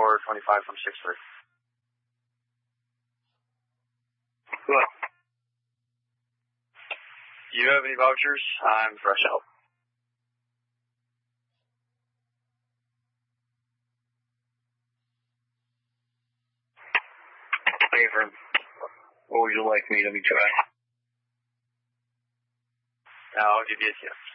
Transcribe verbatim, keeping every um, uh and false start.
four twenty-five from Sixford. What? Do you have any vouchers? I'm fresh out. Favor. What would you like me to be trying? I'll give you a tip.